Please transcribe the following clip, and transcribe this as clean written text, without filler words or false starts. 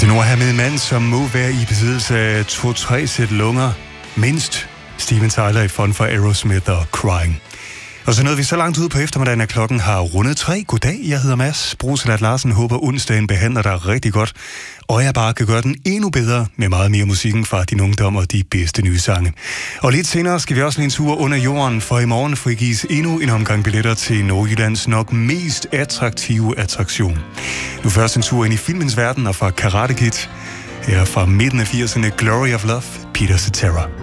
til nu her med en mand, som må være i besiddelse af 2-3 sæt lunger. Mindst Steven Tyler i Fun for Aerosmith og Crying. Og så nåede vi så langt ud på eftermiddagen, at klokken har rundet 3. Goddag, jeg hedder Mads. Brusalat Larsen håber onsdagen behandler dig rigtig godt. Og jeg bare kan gøre den endnu bedre med meget mere musikken fra din ungdom og de bedste nye sange. Og lidt senere skal vi også en tur under jorden, for i morgen frigives endnu en omgang billetter til Nordjyllands nok mest attraktive attraktion. Nu først en tur ind i filmens verden og fra Karate Kid. Her fra midten af 80'erne, Glory of Love, Peter Cetera.